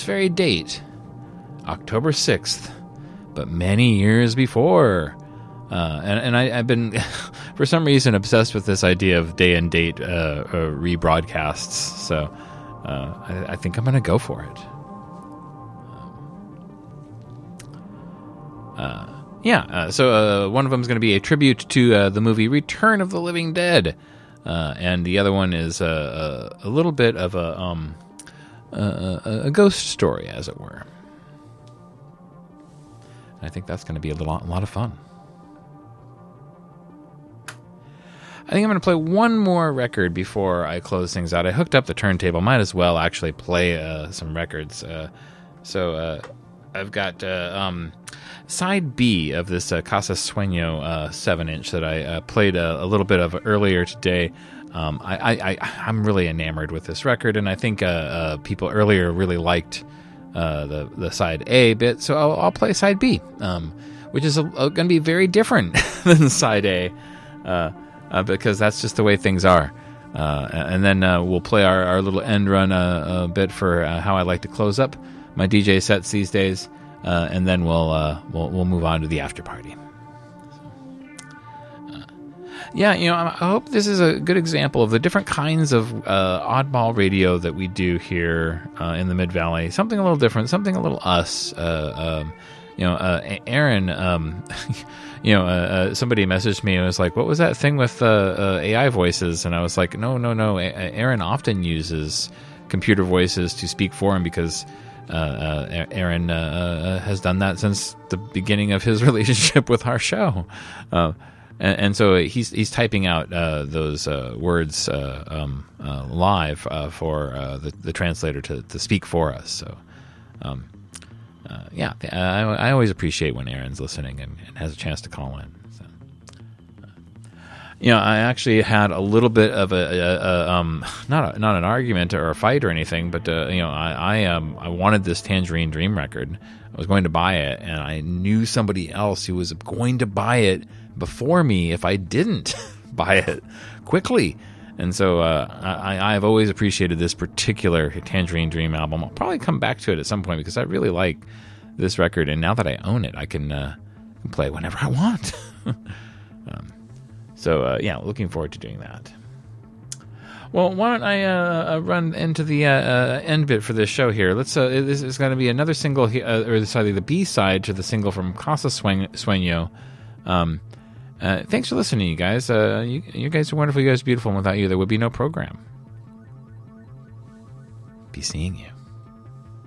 this very date, October 6th, but many years before. I've been, for some reason, obsessed with this idea of day and date rebroadcasts. So I think I'm going to go for it. So one of them is going to be a tribute to the movie Return of the Living Dead, and the other one is a little bit of a ghost story, as it were. I think that's going to be a lot of fun. I think I'm going to play one more record before I close things out. I hooked up the turntable. Might as well actually play some records. So I've got side B of this Casa Sueño 7-inch that I played a little bit of earlier today. I'm really enamored with this record, and I think people earlier really liked the side A bit, so I'll play side B, which is going to be very different than side A, because that's just the way things are. And then we'll play our little end run a bit for how I like to close up my DJ sets these days, and then we'll move on to the after party. I hope this is a good example of the different kinds of oddball radio that we do here in the Mid-Valley. Something a little different, something a little us. Aaron, somebody messaged me and was like, what was that thing with AI voices? And I was like, no. Aaron often uses computer voices to speak for him because Aaron has done that since the beginning of his relationship with our show. And so he's typing out those words live for the translator to speak for us. So, I always appreciate when Aaron's listening and has a chance to call in. So, I actually had a little bit of not an argument or a fight or anything, but I wanted this Tangerine Dream record. I was going to buy it, and I knew somebody else who was going to buy it before me if I didn't buy it quickly. And so I've always appreciated this particular Tangerine Dream album. I'll probably come back to it at some point because I really like this record, and now that I own it, I can play whenever I want. Looking forward to doing that. Well, why don't I run into the end bit for this show here? Let's. This is going to be another single, the B side to the single from Casa Sueño. Thanks for listening, you guys. You guys are wonderful. You guys are beautiful. And without you, there would be no program. Be seeing you.